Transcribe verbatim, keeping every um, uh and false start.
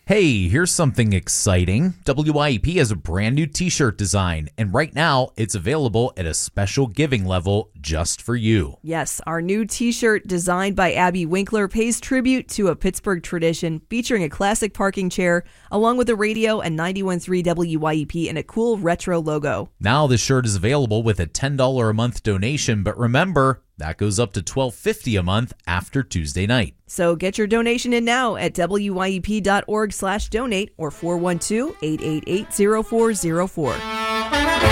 Hey, here's something exciting. W I E P has a brand new t-shirt design, and right now it's available at a special giving level just for you. Yes, our new t-shirt designed by Abby Winkler pays tribute to a Pittsburgh tradition featuring a classic parking chair along with a radio and ninety-one point three W I E P and a cool retro logo. Now this shirt is available with a ten dollars a month donation, but remember, that goes up to twelve fifty a month after Tuesday night. So get your donation in now at W Y E P dot org slash donate or four one two, eight eight eight, zero four zero four.